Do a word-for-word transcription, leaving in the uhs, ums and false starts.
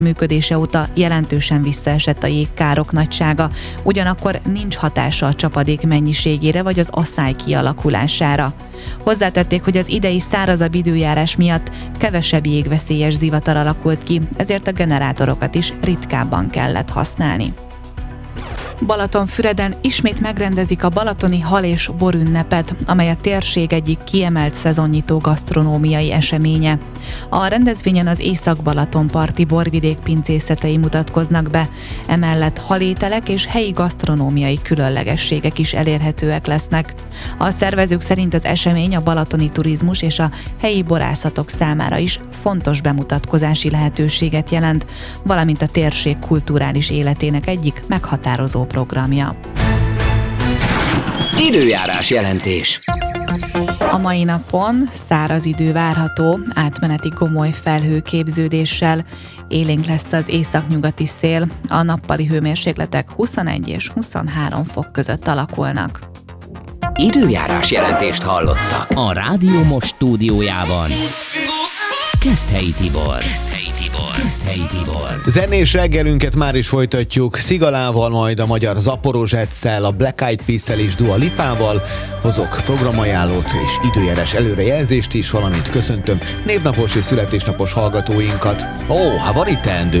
működése óta jelentősen visszaesett a jégkárok nagysága, ugyanakkor nincs hatása a csapadék mennyiségére vagy az asszály kialakulására. Hozzátették, hogy az idei szárazabb időjárás miatt kevesebb jégveszélyes zivatar alakult ki, ezért a generátorokat is ritkábban kellett használni. Balatonfüreden ismét megrendezik a balatoni hal- és borünnepet, amely a térség egyik kiemelt szezonnyitó gasztronómiai eseménye. A rendezvényen az Észak-Balaton-parti borvidék pincészetei mutatkoznak be, emellett halételek és helyi gasztronómiai különlegességek is elérhetőek lesznek. A szervezők szerint az esemény a balatoni turizmus és a helyi borászatok számára is fontos bemutatkozási lehetőséget jelent, valamint a térség kulturális életének egyik meghatározó programja. Időjárás jelentés. A mai napon száraz idő várható, átmeneti gomoly felhőképződéssel, élénk lesz az északnyugati szél, a nappali hőmérsékletek huszonegy és huszonhárom fok között alakulnak. Időjárás jelentést hallotta a Rádió Most stúdiójában. Keszthelyi Tibor. Keszthelyi Tibor. Keszthelyi Tibor. Zenés reggelünket már is folytatjuk Szigalával, majd a magyar Zaporozsetszel, a Black Eyed Peas-szel és Dua Lipával. Hozok programajánlót és időjárás előrejelzést is, valamint köszöntöm névnapos és születésnapos hallgatóinkat. Ó, hát van itt teendő.